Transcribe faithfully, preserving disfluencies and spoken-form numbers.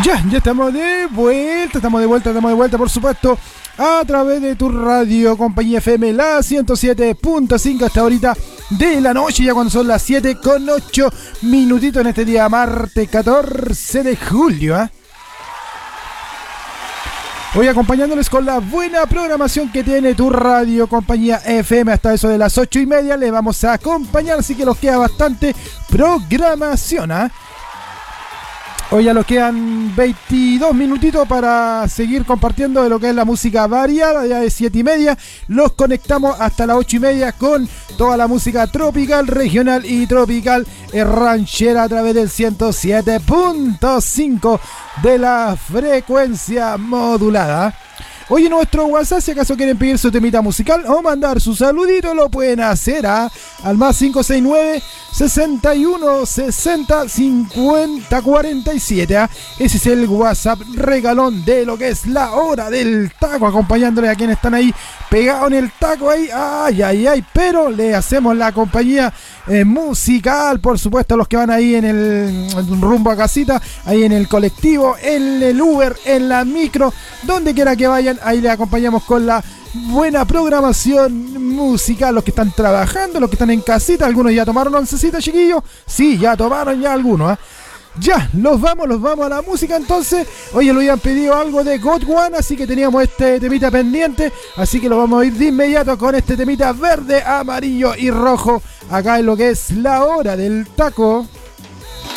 Ya, ya estamos de vuelta, estamos de vuelta, estamos de vuelta, por supuesto, a través de tu radio, compañía F M, la ciento siete punto cinco, hasta ahorita de la noche, ya cuando son las siete con ocho minutitos en este día martes catorce de julio, ¿eh? Hoy acompañándoles con la buena programación que tiene tu radio, compañía F M, hasta eso de las ocho y media, le vamos a acompañar, así que nos queda bastante programación, ¿eh? Hoy ya nos quedan veintidós minutitos para seguir compartiendo de lo que es la música variada, ya de siete y media. Los conectamos hasta las ocho y media con toda la música tropical, regional y tropical ranchera a través del ciento siete punto cinco de la frecuencia modulada. Hoy en nuestro WhatsApp, si acaso quieren pedir su temita musical o mandar su saludito, lo pueden hacer a, al más cinco seis nueve, sesenta y uno, sesenta, cincuenta, cuarenta y siete. ¿eh? Ese es el WhatsApp regalón de lo que es la hora del taco, acompañándole a quienes están ahí pegados en el taco ahí. Ay, ay, ay, pero le hacemos la compañía eh, musical, por supuesto, a los que van ahí en el en rumbo a casita, ahí en el colectivo, en el Uber, en la micro, donde quiera que vayan. Ahí le acompañamos con la buena programación musical, los que están trabajando, los que están en casita. Algunos ya tomaron oncecita, chiquillos. Sí, ya tomaron ya algunos, ¿eh? Ya, los vamos, los vamos a la música entonces. Oye, lo habían pedido algo de God One, así que teníamos este temita pendiente. Así que lo vamos a ir de inmediato con este temita verde, amarillo y rojo, acá en lo que es la hora del taco.